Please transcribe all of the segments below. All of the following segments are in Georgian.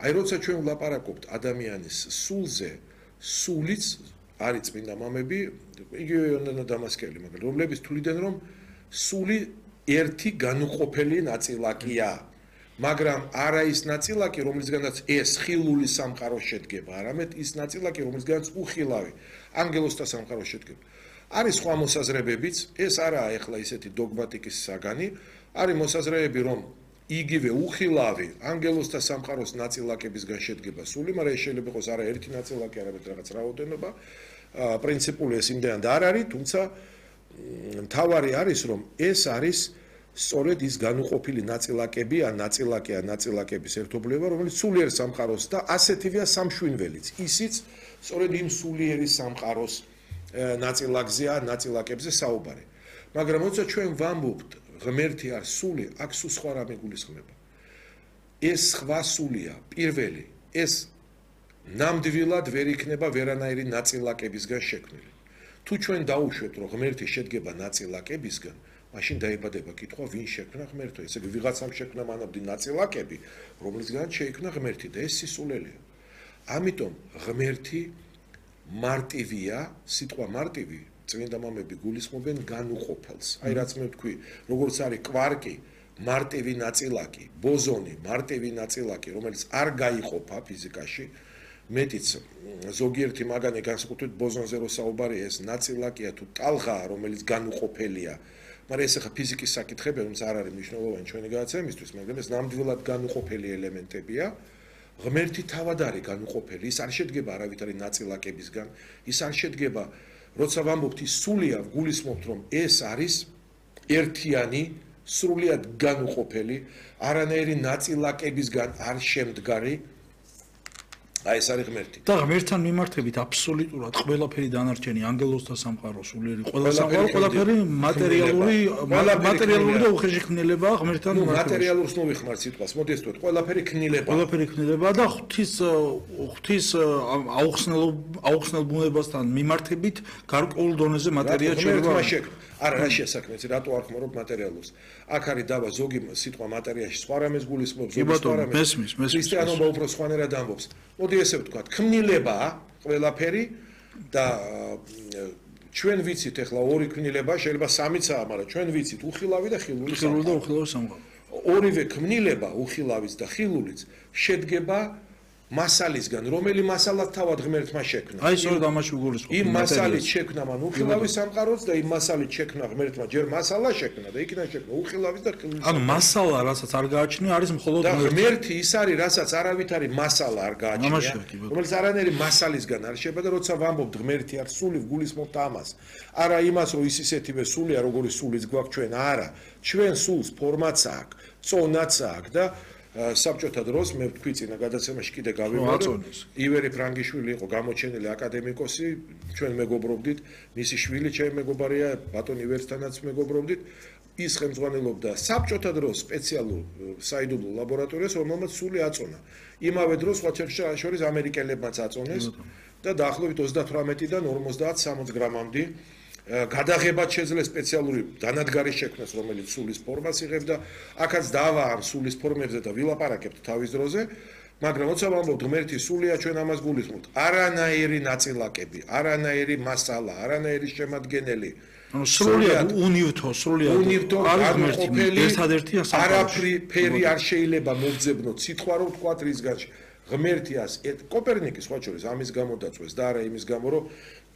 აი როცა ჩვენ ვლაპარაკობთ ადამიანის სულზე, სულიც არის წმინდა მამები, იგივე იონანა დამასკელი, მაგრამ რომლებიც თვლიდნენ რომ სული ერთი განუყოფელი ნაწილაკია, მაგრამ არა ის ნაწილაკი, რომლისგანაც ეს ხილული სამყარო შედგება, არამედ ის ნაწილაკი, რომლისგანაც უხილავი ანგელოზთა სამყარო შედგება. არის სხვა მოსაზრებებიც, ეს არაა ეხლა ისეთი დოგმატიკის საგანი, არის მოსაზრებები, რომ იგივე უხილავი ანგელოზთა სამყაროს ნაწილაკებისგან შედგება სული, მაგრამ ეს შეიძლება იყოს არა ერთი ნაწილაკი, არამედ რაღაც რაოდენობა. პრინციპული ეს იმდენად არ არის, თუმცა მთავარი არის, რომ ეს არის სწორედ ის განუყოფილი ნაწილაკები ან ნაწილაკების ერთობლიობა, რომელიც სულიერ სამყაროს და ასეთივეა სამშვინველიც. ისიც სწორედ იმ სულიერი სამყაროს ნაწილაკზეა, ნაწილაკებზე საუბარი. მაგრამ როცა ჩვენ ვამბობთ ღმერთი არ სული, აქ სულ სხვა რამე გულისხმება. ეს სხვა სულია, პირველი, ეს ნამდვილად ვერ იქნება ვერანაირი ნაწილაკებისგან შექმნილი. თუ ჩვენ დაუშვეთ, რომ ღმერთი შედგება ნაწილაკებისგან, მაშინ დაიბადება კითხვა, ვინ შექმნა ღმერთო? ესე იგი, ვიღაცამ შექმნა მანამდე ნაწილაკები, რომლისგანაც შეიქმნა ღმერთი და ეს სისულელია. ამიტომ ღმერთი მარტივია, სიტყვა მარტივი, წმინდა მამები გულისხმობენ განუყოფელს. აი რაც მე ვთქვი, როგორც არის კვარკი, მარტივი ნაწილაკი, ბოზონი, მარტივი ნაწილაკი, რომელიც არ გაიყოფა ფიზიკაში, მეტიც ზოგიერთი მაგანი განსაკუთრებით ბოზონზე რო საუბარია, ეს ნაწილაკია თუ ტალღაა, რომელიც განუყოფელია. მაგრამ ეს ახლა ფიზიკის საკითხებია, რომელიც არ არის მნიშვნელოვანი ჩვენი გადაცემისთვის, მაგრამ ეს ნამდვილად განუყოფელი ელემენტებია. ღმერთი თავად არის განუყოფელი, ის არ შედგება არავითარი ნაწილაკებისგან, ის არ შედგება, როცა ვამბობთ ის სულია, გულისხმობთ, რომ ეს არის ერთიანი, სრულიად განუყოფელი, არანაირი ნაწილაკებისგან არ შემდგარი. აი ეს არის ღმერთი. და ღმერთთან მიმართებით აბსოლუტურად ყველაფერი დანარჩენი ანგელოზთა სამყარო სულიერი ყველაფერი მატერიალური და უხეშექმნელება ღმერთთან მიმართებით. მატერიალურს მოვიხმართ სიტყვას, მოდი ეს ვთქვათ, ყველაფერი ქმნილება და ღვთის აუხსნელ ბუნებასთან მიმართებით გარკვეულ დონეზე მატერია შეიძლება. არა, რა შესაქმნეც, რატო არ ხმარობ მატერიალურს? აქ არის დავა ზოგი სიტყვა მატერიაში სხვა რამეს გულისხმობს, ზოგი სხვა რამეს. ქრისტიანობა უფრო სხვანაირად ამბობს. მოდი ესე ვთქვათ, ქმნილებაა ყველაფერი და ჩვენ ვიცით ახლა ორი ქმნილება, შეიძლება სამიცაა, მაგრამ ჩვენ ვიცით უხილავი და ხილული სამყარო. ორივე ქმნილება, უხილავიც და ხილულიც შედგება მასალისგან, რომელი მასალა თავად ღმერთმა შექმნა. აი სწორედ ამაში ვგულისხმობ. იმ მასალით შექმნა მან უხილავი სამყაროც და იმ მასალით შექმნა ღმერთმა ჯერ მასალა შექმნა და იქიდან შექმნა უხილავი და ხილული. ანუ მასალა, რასაც არ გააჩნია, არის მხოლოდ ღმერთი ის არის, რასაც არავითარი მასალა არ გააჩნია, რომელიც არანაირი მასალისგან არ შეება და როცა ვამბობთ ღმერთი არ სული, ვგულისხმობთ ამას. არა იმას, რომ ის ისეთივე სულია, როგორი სულიც გვაქვს ჩვენ, არა. ჩვენ სულს ფორმაც აქვს, წონაც აქვს და საბჭოთა დროს მე ვთქვი წინა გადაცემაში კიდე გავიმეორე, ივერი ფრანგიშვილი იყო გამოჩენილი აკადემიკოსი, ჩვენ მეგობრობდით, მისი შვილი ჩემი მეგობარია, ბატონი ივერსთანაც მეგობრობდით, ის ხელმძღვანელობდა საბჭოთა დროს სპეციალურ საიდუმლო ლაბორატორიას, რომელმაც სული აწონა. იმავე დროს სხვა შორის ამერიკელებმაც აწონეს და დაახლოებით 38-დან 50-60 გრამამდე გადაღებად შეძლეს სპეციალური დანადგარი შექმნას, რომელიც სულის ფორმას იღებდა. აქაც დავა ამ სულის ფორმებზე და ვილაპარაკებთ თავის დროზე, მაგრამ როცა ვამბობთ ღმერთი სულია, ჩვენ ამას გულისხმობთ. არანაირი ნაწილაკები, არანაირი მასალა, არანაირი შემადგენელი. ანუ სრულიად უნივთო, განუყოფელი, არაფერი არ შეიძლება მოგძებნოთ სიტყვა რომ ვთქვათ რისგან ღმერთიას კოპერნიკის სხვა შორის ამის გამო დაწვეს და არა იმის გამო რომ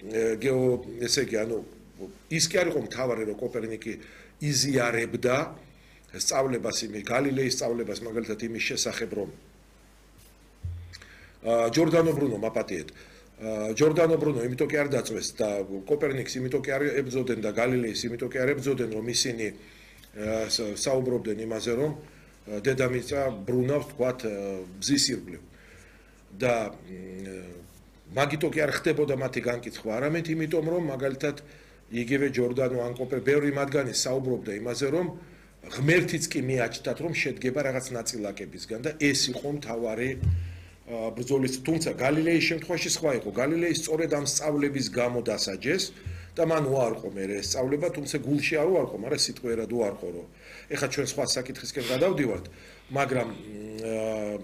ესე იგი ანუ ის კი არ იყო მთავარი რომ კოპერნიკი იზიარებდა სწავლებას იმის გალილეის სწავლებას მაგალითად იმის შესახებ რომ ჯორდანო ბრუნო მაპატიეთ ჯორდანო ბრუნო იმიტომ კი არ დაწვეს და კოპერნიკს იმიტომ კი არ ებრძოდნენ და გალილეის იმიტომ კი არ ებრძოდნენ რომ ისინი საუბრობდნენ იმაზე რომ დედამიწა ბრუნავს თქვათ ბზის ირგვლივ და მაგიტო კი არ ხდებოდა მათი განკითხვა არამედ იმიტომ რომ მაგალითად იგივე ჯორდანო ან კოპერ ბევრი მათგანი საუბრობდა იმაზე რომ ღმერთიც კი მიაჩნდათ რომ შედგება რაღაც ნაწილაკებისგან და ეს იყო მთავარი ბრძოლის თუმცა გალილეის შემთხვევაში სხვა იყო გალილეის სწორედ ამ სწავლების გამო დასაჯეს და მან უარყო მე ეს სწავლება თუმცა გულში არ უარყო მაგრამ სიტყვიერად უარყო რომ ეხლა ჩვენ სხვა საკითხისკენ გადავდივართ მაგრამ